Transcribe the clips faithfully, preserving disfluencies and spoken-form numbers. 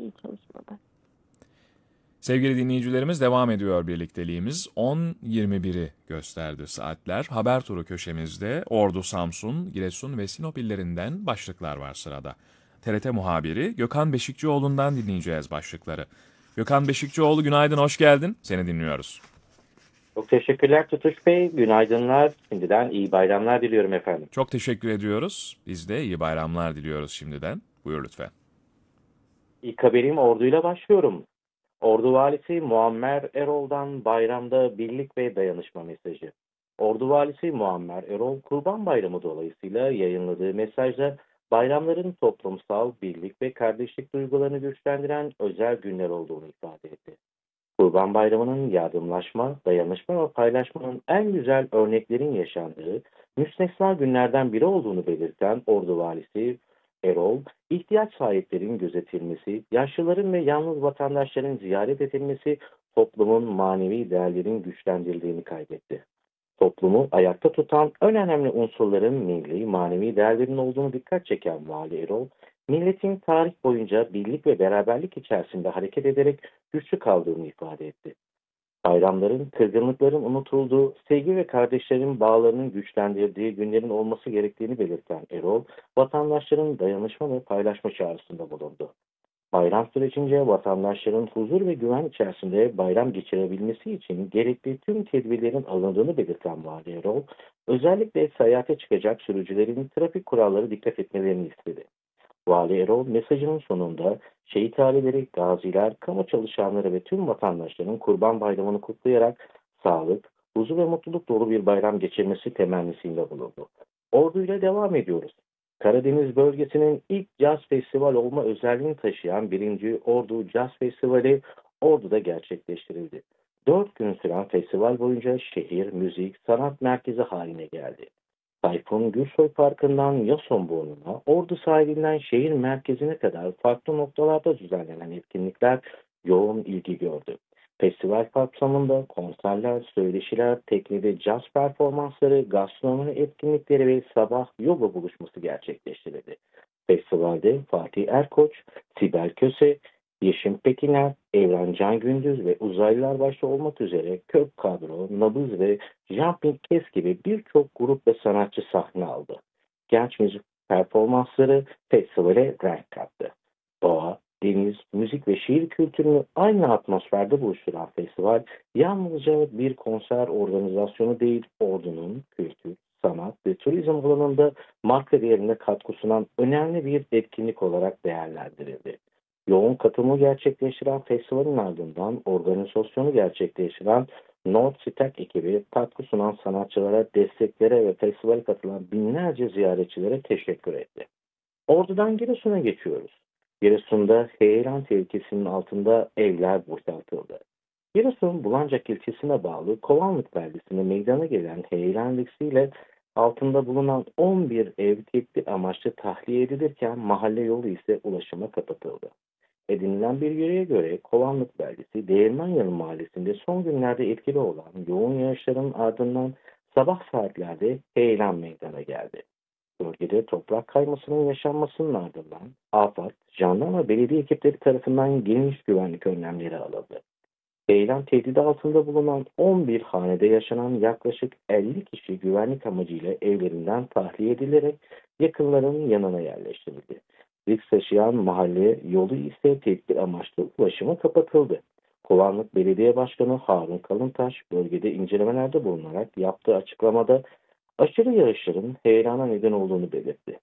İyi çalışmalar. Sevgili dinleyicilerimiz, devam ediyor birlikteliğimiz. on yirmi biri gösterdi saatler. Haber turu köşemizde Ordu, Samsun, Giresun ve Sinop illerinden başlıklar var sırada. T R T muhabiri Gökhan Beşikçioğlu'ndan dinleyeceğiz başlıkları. Gökhan Beşikçioğlu, günaydın, hoş geldin. Seni dinliyoruz. Çok teşekkürler Tutuş Bey. Günaydınlar. Şimdiden iyi bayramlar diliyorum efendim. Çok teşekkür ediyoruz. Biz de iyi bayramlar diliyoruz şimdiden. Buyur lütfen. İlk haberim orduyla başlıyorum. Ordu Valisi Muammer Erol'dan bayramda birlik ve dayanışma mesajı. Ordu Valisi Muammer Erol, Kurban Bayramı dolayısıyla yayınladığı mesajda bayramların toplumsal birlik ve kardeşlik duygularını güçlendiren özel günler olduğunu ifade etti. Kurban Bayramı'nın yardımlaşma, dayanışma ve paylaşmanın en güzel örneklerin yaşandığı müstesna günlerden biri olduğunu belirten Ordu Valisi Erol, ihtiyaç sahiplerinin gözetilmesi, yaşlıların ve yalnız vatandaşların ziyaret edilmesi toplumun manevi değerlerin güçlendirildiğini kaydetti. Toplumu ayakta tutan en önemli unsurların milli, manevi değerlerin olduğunu dikkat çeken Vali Erol, milletin tarih boyunca birlik ve beraberlik içerisinde hareket ederek güçlü kaldığını ifade etti. Bayramların, kırgınlıkların unutulduğu, sevgi ve kardeşlerin bağlarının güçlendirdiği günlerin olması gerektiğini belirten Erol, vatandaşların dayanışma ve paylaşma çağrısında bulundu. Bayram sürecince vatandaşların huzur ve güven içerisinde bayram geçirebilmesi için gerekli tüm tedbirlerin alındığını belirten Vali Erol, özellikle seyahate çıkacak sürücülerin trafik kuralları dikkat etmelerini istedi. Vali Erol mesajının sonunda şehit aileleri, gaziler, kamu çalışanları ve tüm vatandaşların Kurban Bayramı'nı kutlayarak sağlık, huzur ve mutluluk dolu bir bayram geçirmesi temennisinde bulundu. Ordu ile devam ediyoruz. Karadeniz bölgesinin ilk caz festival olma özelliğini taşıyan birinci Ordu Caz Festivali Ordu'da gerçekleştirildi. Dört gün süren festival boyunca şehir, müzik, sanat merkezi haline geldi. Tayfun Gürsoy Parkı'ndan Yasonburnu'na, Ordu sahilinden şehir merkezine kadar farklı noktalarda düzenlenen etkinlikler yoğun ilgi gördü. Festival kapsamında konserler, söyleşiler, teknede caz performansları, gastronomi etkinlikleri ve sabah yoga buluşması gerçekleştirildi. Festivalde Fatih Erkoç, Sibel Köse, Yeşim Pekiner, Evren Can Gündüz ve uzaylılar başta olmak üzere Kök Kadro, Nabız ve Jumping Kes gibi birçok grup ve sanatçı sahne aldı. Genç müzik performansları festivale renk kattı. Doğa, deniz, müzik ve şiir kültürünü aynı atmosferde buluşturan festival yalnızca bir konser organizasyonu değil, Ordu'nun kültür, sanat ve turizm alanında marka değerine katkı sunan önemli bir etkinlik olarak değerlendirildi. Yoğun katılımı gerçekleştiren festivalin ardından organizasyonu gerçekleştiren North Stack ekibi katkı sunan sanatçılara, desteklere ve festivale katılan binlerce ziyaretçilere teşekkür etti. Ordu'dan Giresun'a geçiyoruz. Giresun'da heyelan tehlikesinin altında evler boşaltıldı. Giresun, Bulancak ilçesine bağlı Kovanlık beldesinde meydana gelen heyelan riskiyle altında bulunan on bir ev tedbir amaçlı tahliye edilirken mahalle yolu ise ulaşıma kapatıldı. Edinilen bilgiye göre Kovanlık beldesi Değirmenyalı mahallesinde son günlerde etkili olan yoğun yağışların ardından sabah saatlerde heyelan meydana geldi. Bölgede toprak kaymasının yaşanmasının ardından AFAD, jandarma belediye ekipleri tarafından geniş güvenlik önlemleri alındı. Heyelan tehdidi altında bulunan on bir hanede yaşanan yaklaşık elli kişi güvenlik amacıyla evlerinden tahliye edilerek yakınlarının yanına yerleştirildi. Risk taşıyan mahalle yolu ise tedbir amaçlı ulaşıma kapatıldı. Kovanlık Belediye Başkanı Harun Kalıntaş bölgede incelemelerde bulunarak yaptığı açıklamada aşırı yağışların heyelana neden olduğunu belirtti.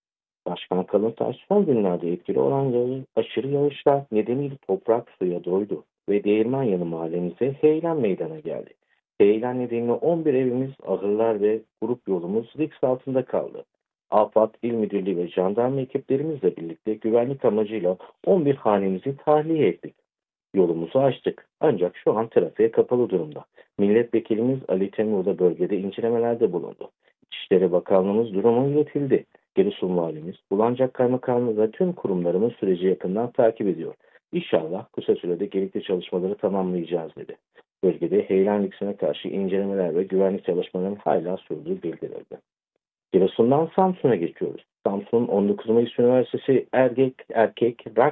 Başkan Kalıntaş son günlerde etkili olan yağış, aşırı yağışlar nedeniyle toprak suya doydu ve Değirmenyanı mahallemize heyelan meydana geldi. Heyelan nedeniyle on bir evimiz, ahırlar ve grup yolumuz risk altında kaldı. AFAD, İl Müdürlüğü ve jandarma ekiplerimizle birlikte güvenlik amacıyla on bir hanemizi tahliye ettik. Yolumuzu açtık. Ancak şu an trafiğe kapalı durumda. Milletvekilimiz Ali Temur da bölgede incelemelerde bulundu. İçişleri Bakanlığımız durumu iletildi. Giresun Valimiz, Bulancak Kaymakamlığı ve tüm kurumlarımız süreci yakından takip ediyor. İnşallah kısa sürede gerekli çalışmaları tamamlayacağız dedi. Bölgede heyelan riskine karşı incelemeler ve güvenlik çalışmalarının hala sürdüğü bildirildi. Giresun'dan Samsun'a geçiyoruz. Samsun on dokuz Mayıs Üniversitesi Erkek, Erkek Rock